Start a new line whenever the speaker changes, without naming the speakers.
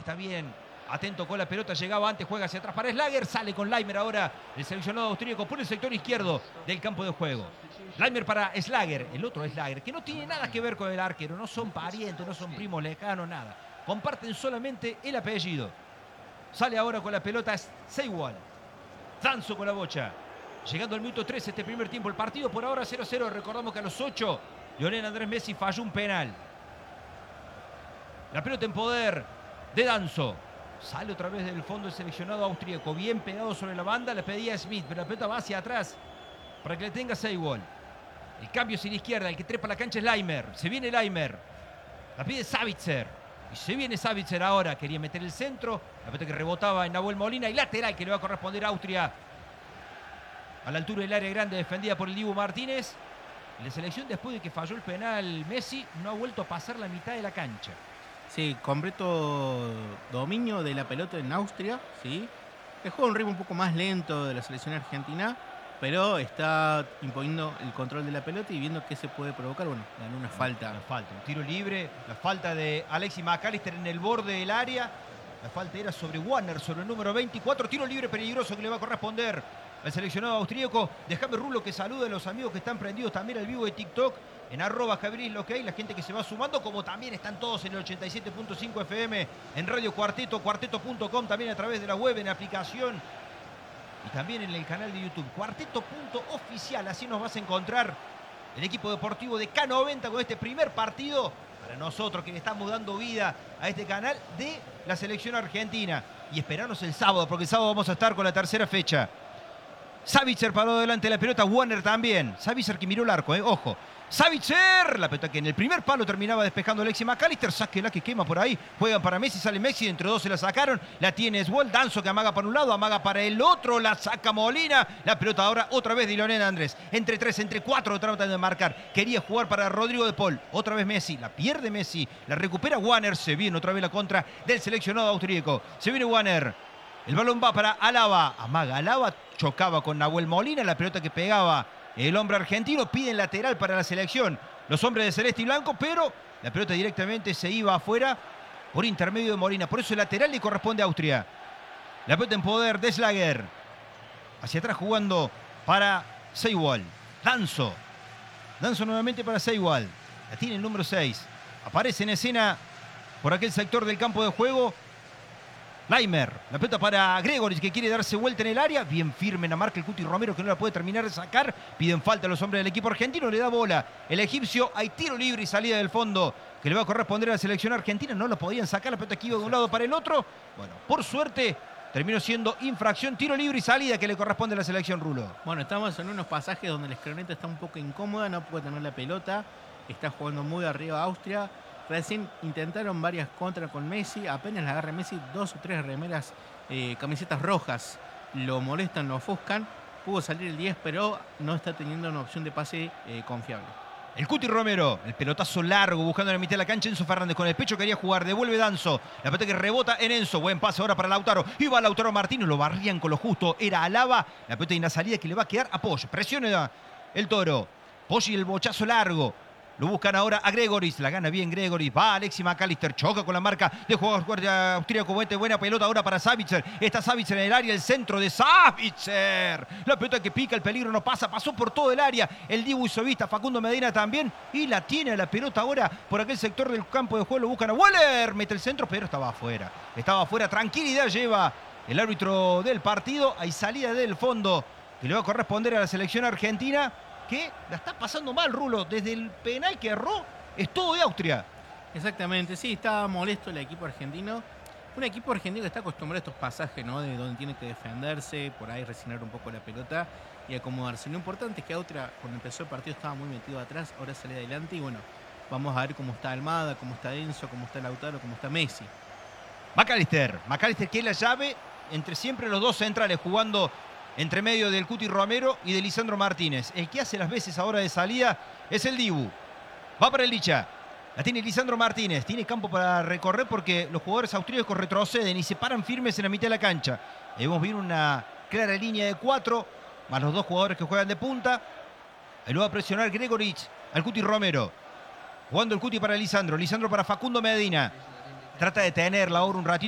está bien. Atento con la pelota, llegaba antes, juega hacia atrás para Schlager, sale con Laimer ahora, el seleccionado austríaco por el sector izquierdo del campo de juego. Laimer para Schlager, el otro Schlager, que no tiene nada que ver con el arquero, no son parientes, no son primos lejanos, nada. Comparten solamente el apellido. Sale ahora con la pelota Seiwald. Danzo con la bocha. Llegando al minuto 3 este primer tiempo, el partido por ahora 0-0. Recordamos que a los 8, Lionel Andrés Messi falló un penal. La pelota en poder de Danzo. Sale otra vez del fondo el seleccionado austríaco. Bien pegado sobre la banda. Le pedía a Smith. Pero la pelota va hacia atrás. Para que le tenga Seiwald. El cambio hacia la izquierda. El que trepa la cancha es Laimer. Se viene Laimer. La pide Savitzer. Y se viene Savitzer ahora. Quería meter el centro. La pelota que rebotaba en Nahuel Molina. Y lateral que le va a corresponder a Austria. A la altura del área grande. Defendida por el Dibu Martínez. Y la selección, después de que falló el penal Messi, no ha vuelto a pasar la mitad de la cancha.
Sí, completo dominio de la pelota en Austria, ¿sí? Que juega un ritmo un poco más lento de la selección argentina, pero está imponiendo el control de la pelota y viendo qué se puede provocar. Bueno, ganó una falta.
Una falta, un tiro libre. La falta de Alexis McAllister en el borde del área. La falta era sobre Warner, sobre el número 24. Tiro libre peligroso que le va a corresponder al seleccionado austríaco. Déjame, Rulo, que salude a los amigos que están prendidos también al vivo de TikTok. En @JavierIsLoK, la gente que se va sumando, como también están todos en el 87.5 FM, en Radio Cuarteto, cuarteto.com, también a través de la web, en aplicación y también en el canal de YouTube, cuarteto.oficial. Así nos vas a encontrar el equipo deportivo de K90 con este primer partido para nosotros que le estamos dando vida a este canal de la selección argentina. Y esperarnos el sábado, porque el sábado vamos a estar con la tercera fecha. Savitzer paró delante de la pelota, Warner también. Savitzer que miró el arco, ojo. Savitzer, la pelota que en el primer palo terminaba despejando Alexis McAllister. Sáquela que quema por ahí. Juegan para Messi, sale Messi. Entre dos se la sacaron. La tiene Swold. Danzo que amaga para un lado, amaga para el otro. La saca Molina. La pelota ahora otra vez de Lionel Andrés. Entre tres, entre cuatro tratan de marcar. Quería jugar para Rodrigo de Paul. Otra vez Messi. La pierde Messi. La recupera Warner. Se viene otra vez la contra del seleccionado austríaco. Se viene Warner. El balón va para Alaba. Amaga Alaba. Chocaba con Nahuel Molina. La pelota que pegaba el hombre argentino. Piden lateral para la selección los hombres de celeste y blanco, pero la pelota directamente se iba afuera por intermedio de Molina. Por eso el lateral le corresponde a Austria. La pelota en poder de Schlager. Hacia atrás jugando para Seiwald. Danzo. Danzo nuevamente para Seiwald. La tiene el número 6. Aparece en escena por aquel sector del campo de juego Laimer, la pelota para Gregoris que quiere darse vuelta en el área. Bien firme en la marca el Cuti Romero que no la puede terminar de sacar. Piden falta a los hombres del equipo argentino. Le da bola el egipcio. Hay tiro libre y salida del fondo que le va a corresponder a la selección argentina. No lo podían sacar. La pelota que iba de un lado para el otro. Bueno, por suerte terminó siendo infracción. Tiro libre y salida que le corresponde a la selección, Rulo.
Bueno, estamos en unos pasajes donde la escaloneta está un poco incómoda. No puede tener la pelota. Está jugando muy arriba Austria. Recién intentaron varias contras con Messi. Apenas la agarra Messi, 2 o 3 remeras, camisetas rojas. Lo molestan, lo ofuscan. Pudo salir el 10, pero no está teniendo una opción de pase confiable.
El Cuti Romero, el pelotazo largo buscando en la mitad de la cancha. Enzo Fernández con el pecho quería jugar, devuelve Danzo. La pelota que rebota en Enzo, buen pase ahora para Lautaro. Iba Lautaro Martínez, lo barrían con lo justo. Era Alaba, la pelota en la salida que le va a quedar a Posch. Presiona el Toro. Posch y el bochazo largo. Lo buscan ahora a Gregoris, la gana bien Gregoris, va Alexis McAllister, choca con la marca de jugador guardia austríaco, buena pelota ahora para Savitzer, está Savitzer en el área, el centro de Savitzer, la pelota que pica, el peligro no pasa, pasó por todo el área, el Dibu hizo vista, Facundo Medina también, y la tiene a la pelota ahora por aquel sector del campo de juego, lo buscan a Waller, mete el centro, pero estaba afuera, tranquilidad lleva el árbitro del partido, hay salida del fondo que le va a corresponder a la selección argentina, que la está pasando mal, Rulo. Desde el penal que erró, es todo de Austria.
Exactamente, sí, está molesto el equipo argentino. Un equipo argentino que está acostumbrado a estos pasajes, ¿no? De donde tiene que defenderse, por ahí resignar un poco la pelota y acomodarse. Lo importante es que Austria, cuando empezó el partido, estaba muy metido atrás, ahora sale adelante y bueno, vamos a ver cómo está Almada, cómo está Enzo, cómo está Lautaro, cómo está Messi.
McAllister que es la llave entre siempre los dos centrales jugando entre medio del Cuti Romero y de Lisandro Martínez. El que hace las veces ahora de salida es el Dibu. Va para el Licha. La tiene Lisandro Martínez. Tiene campo para recorrer porque los jugadores austríacos retroceden y se paran firmes en la mitad de la cancha. Ahí vemos bien una clara línea de 4, más los dos jugadores que juegan de punta. Ahí lo va a presionar Gregoris al Cuti Romero. Jugando el Cuti para Lisandro. Lisandro para Facundo Medina. Trata de tenerla ahora un ratito.